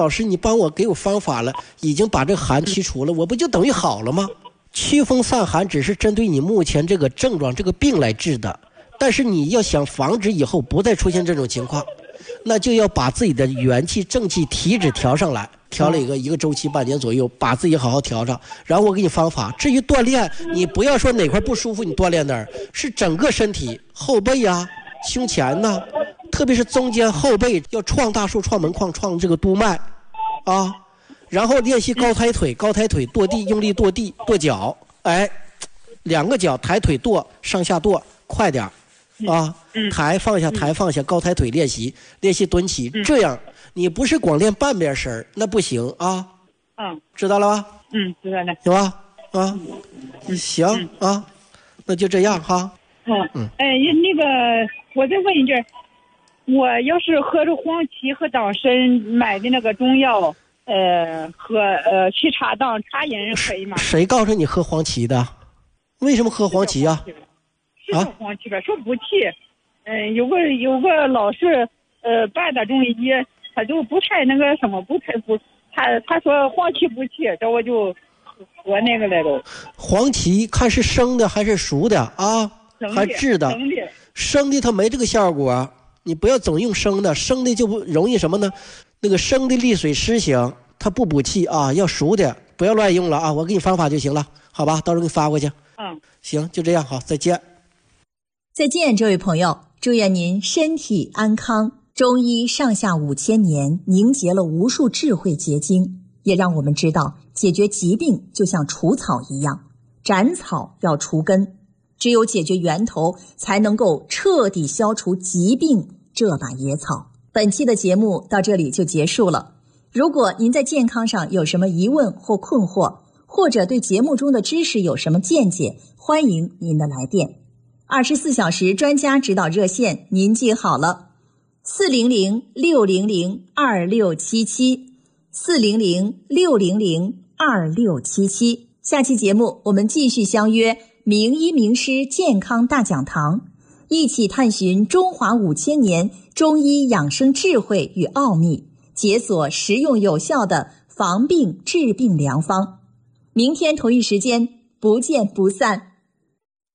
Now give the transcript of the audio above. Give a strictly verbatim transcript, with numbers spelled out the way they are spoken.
老师你帮我给我方法了，已经把这寒驱除了，我不就等于好了吗？驱风散寒只是针对你目前这个症状这个病来治的，但是你要想防止以后不再出现这种情况，那就要把自己的元气正气体质调上来，调了一个一个周期半年左右，把自己好好调上，然后我给你方法。至于锻炼，你不要说哪块不舒服你锻炼哪儿，是整个身体后背啊胸前呐、啊，特别是中间后背要创大树创门框创这个督脉啊，然后练习高抬腿，高抬腿跺地，用力跺地跺脚，哎，两个脚抬腿跺，上下跺，快点啊，抬放下抬放下，高抬腿练习练习蹲起，这样你不是光练半边身那不行啊。 嗯， 知道了吧？ 嗯，知道了。 行吧？啊，行啊，那就这样哈。 嗯嗯，哎，那个，我再问一句，我要是喝着黄芪和党参买的那个中药，呃，喝呃去茶当茶饮可以吗？ 谁告诉你喝黄芪的？为什么喝黄芪啊？ 是叫黄芪吧？说补气。嗯、呃，有个有个老师呃办的中医，他就不太那个什么，不太不，他他说黄芪补气，这我就喝那个来了。 黄芪看是生的还是熟的啊？还制的？ 生的， 生的它没这个效果，你不要总用生的，生的就不容易什么呢？那个生的利水湿行，它不补气啊，要熟的，不要乱用了啊！我给你方法就行了，好吧？到时候给你发过去。 嗯， 行，就这样，好，再见。 再见，这位朋友，祝愿您身体安康。中医上下五千年，凝结了无数智慧结晶，也让我们知道，解决疾病就像除草一样，斩草要除根。只有解决源头，才能够彻底消除疾病这把野草。本期的节目到这里就结束了。如果您在健康上有什么疑问或困惑，或者对节目中的知识有什么见解，欢迎您的来电。二十四小时专家指导热线您记好了，四零零六零零二六七七，四零零六零零二六七七。下期节目我们继续相约名医名师健康大讲堂，一起探寻中华五千年中医养生智慧与奥秘，解锁实用有效的防病治病良方。明天同一时间不见不散。